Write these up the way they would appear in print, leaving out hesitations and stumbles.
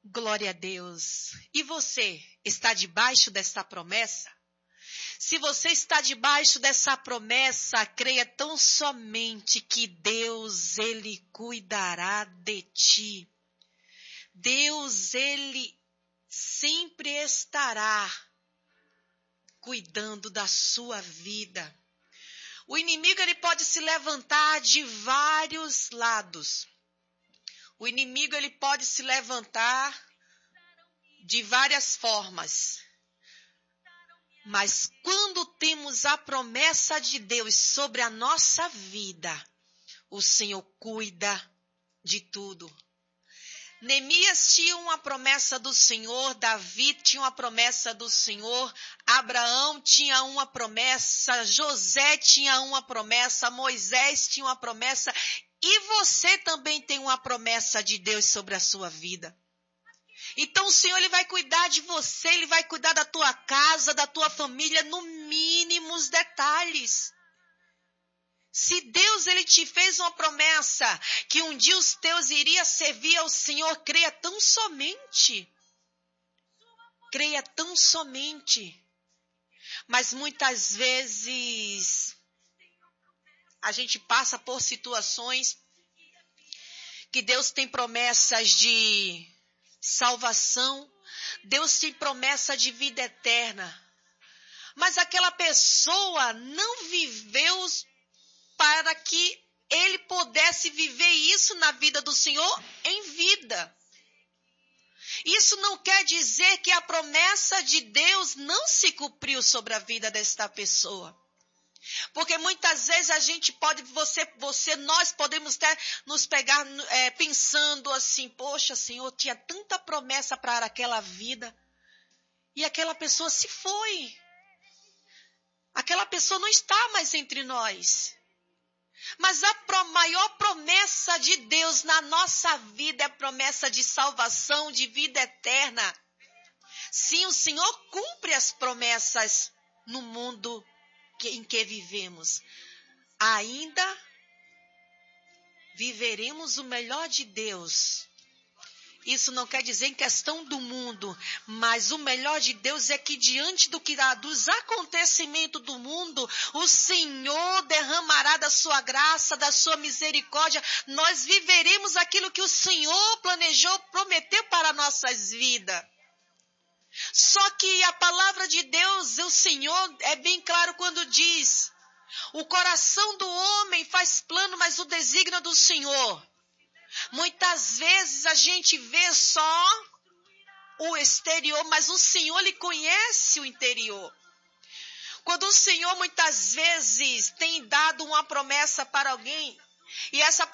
Glória a Deus. E você está debaixo dessa promessa? Se você está debaixo dessa promessa, creia tão somente que Deus, Ele cuidará de ti. Deus, Ele sempre estará cuidando da sua vida. O inimigo, ele pode se levantar de vários lados. O inimigo, ele pode se levantar de várias formas. Mas quando temos a promessa de Deus sobre a nossa vida, o Senhor cuida de tudo. Neemias tinha uma promessa do Senhor, Davi tinha uma promessa do Senhor, Abraão tinha uma promessa, José tinha uma promessa, Moisés tinha uma promessa, e você também tem uma promessa de Deus sobre a sua vida. Então o Senhor, ele vai cuidar de você, ele vai cuidar da tua casa, da tua família, no mínimos detalhes. Se Deus, ele te fez uma promessa que um dia os teus iriam servir ao Senhor, creia tão somente. Creia tão somente. Mas muitas vezes a gente passa por situações que Deus tem promessas de salvação, Deus tem promessa de vida eterna. Mas aquela pessoa não viveu para que ele pudesse viver isso na vida do Senhor em vida. Isso não quer dizer que a promessa de Deus não se cumpriu sobre a vida desta pessoa. Porque muitas vezes a gente pode, nós podemos até nos pegar pensando assim, poxa, Senhor, tinha tanta promessa para aquela vida e aquela pessoa se foi. Aquela pessoa não está mais entre nós. Mas a maior promessa de Deus na nossa vida é a promessa de salvação, de vida eterna. Sim, o Senhor cumpre as promessas no mundo em que vivemos. Ainda viveremos o melhor de Deus. Isso não quer dizer em questão do mundo, mas o melhor de Deus é que diante dos acontecimentos do mundo, o Senhor derramará da sua graça, da sua misericórdia. Nós viveremos aquilo que o Senhor planejou, prometeu para nossas vidas. Só que a palavra de Deus, o Senhor, é bem claro quando diz: o coração do homem faz plano, mas o desígnio do Senhor. Muitas vezes a gente vê só o exterior, mas o Senhor, ele conhece o interior. Quando o Senhor muitas vezes tem dado uma promessa para alguém, e essa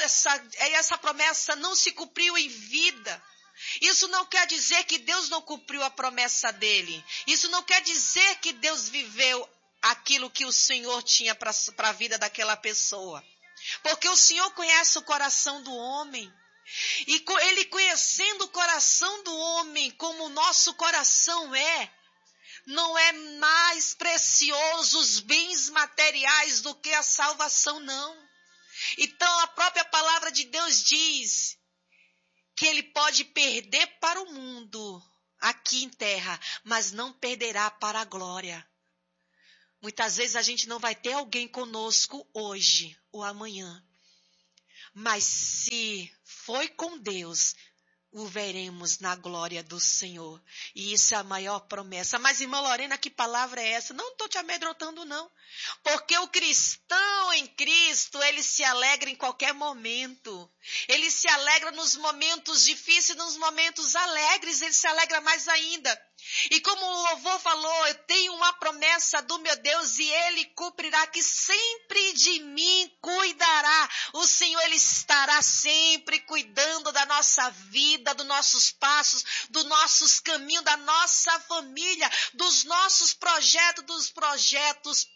promessa não se cumpriu em vida, isso não quer dizer que Deus não cumpriu a promessa dele. Isso não quer dizer que Deus viveu aquilo que o Senhor tinha para a vida daquela pessoa. Porque o Senhor conhece o coração do homem. E ele conhecendo o coração do homem como o nosso coração é, não é mais precioso os bens materiais do que a salvação, não. Então a própria palavra de Deus diz que ele pode perder para o mundo aqui em terra, mas não perderá para a glória. Muitas vezes a gente não vai ter alguém conosco hoje ou amanhã. Mas se foi com Deus, o veremos na glória do Senhor. E isso é a maior promessa. Mas, irmã Lorena, que palavra é essa? Não estou te amedrontando, não. Porque o cristão em Cristo, ele se alegra em qualquer momento. Ele se alegra nos momentos difíceis, nos momentos alegres, ele se alegra mais ainda. E como o louvor falou, eu tenho uma promessa do meu Deus e ele cumprirá, que sempre de mim cuidará. O Senhor, ele estará sempre cuidando da nossa vida, dos nossos passos, dos nossos caminhos, da nossa família, dos nossos projetos, dos projetos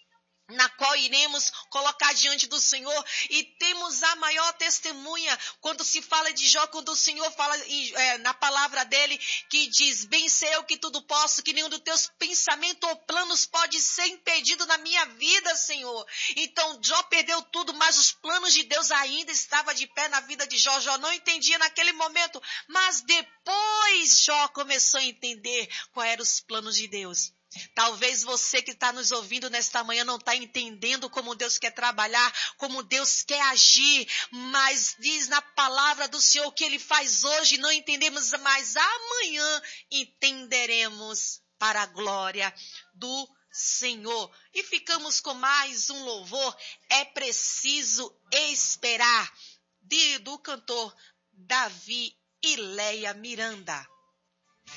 na qual iremos colocar diante do Senhor, e temos a maior testemunha quando se fala de Jó, quando o Senhor fala na palavra dele, que diz: bem sei eu que tudo posso, que nenhum dos teus pensamentos ou planos pode ser impedido na minha vida, Senhor. Então Jó perdeu tudo, mas os planos de Deus ainda estavam de pé na vida de Jó. Jó não entendia naquele momento, mas depois Jó começou a entender quais eram os planos de Deus. Talvez você que está nos ouvindo nesta manhã não está entendendo como Deus quer trabalhar, como Deus quer agir, mas diz na palavra do Senhor que Ele faz hoje, não entendemos, mas amanhã entenderemos para a glória do Senhor. E ficamos com mais um louvor, É Preciso Esperar, do cantor Davi e Leia Miranda.